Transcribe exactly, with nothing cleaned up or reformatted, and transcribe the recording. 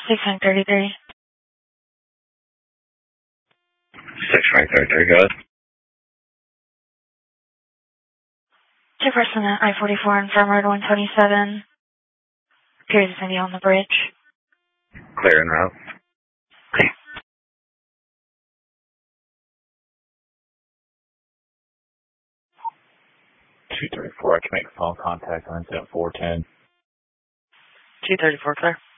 six nine thirty-three. six nine thirty-three, go ahead. Two person at I forty-four on Farm Road one twenty-seven. Appears it's going to be on the bridge. Clear en route. Okay. two thirty-four, I can make phone contact on incident four ten. two thirty-four, clear.